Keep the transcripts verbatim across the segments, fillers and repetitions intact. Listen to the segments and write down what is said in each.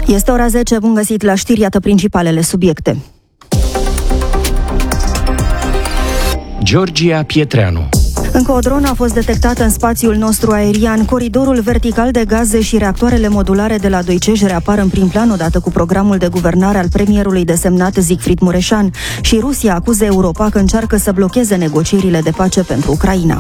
Este ora zece, bun găsit la știri, iată principalele subiecte. Georgia Pietreanu. Încă o dronă a fost detectată în spațiul nostru aerian. Coridorul vertical de gaze și reactoarele modulare de la Doiceș reapar în prim plan odată cu programul de guvernare al premierului desemnat Siegfried Mureșan. Și Rusia acuză Europa că încearcă să blocheze negocierile de pace pentru Ucraina.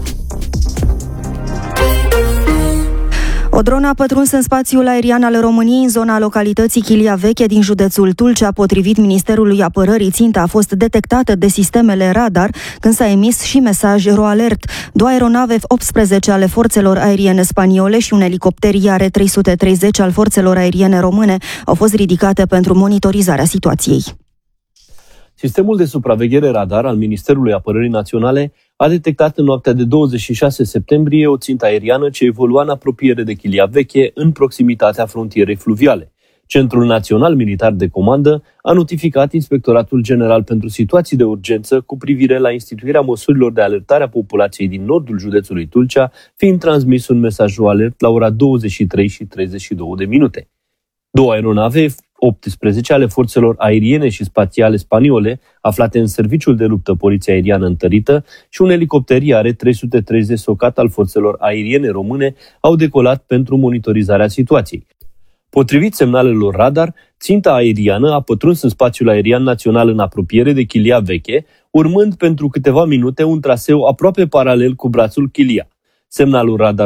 O dronă a pătruns în spațiul aerian al României, în zona localității Chilia Veche din județul Tulcea. Potrivit Ministerului Apărării, ținta a fost detectată de sistemele radar când s-a emis și mesaj RoAlert. Două aeronave F optsprezece ale forțelor aeriene spaniole și un elicopter I A R trei sute treizeci al forțelor aeriene române au fost ridicate pentru monitorizarea situației. Sistemul de supraveghere radar al Ministerului Apărării Naționale a detectat în noaptea de douăzeci și șase septembrie o țintă aeriană ce evolua în apropiere de Chilia Veche, în proximitatea frontierei fluviale. Centrul Național Militar de Comandă a notificat Inspectoratul General pentru Situații de Urgență cu privire la instituirea măsurilor de alertare a populației din nordul județului Tulcea, fiind transmis un mesaj alert la ora douăzeci și trei și treizeci și două de minute. Două aeronave F optsprezece ale forțelor aeriene și spațiale spaniole, aflate în serviciul de luptă Poliția Aeriană Întărită, și un elicopter I A R trei sute treizeci socat al forțelor aeriene române au decolat pentru monitorizarea situației. Potrivit semnalelor radar, ținta aeriană a pătruns în spațiul aerian național în apropiere de Chilia Veche, urmând pentru câteva minute un traseu aproape paralel cu brațul Chilia. Semnalul radar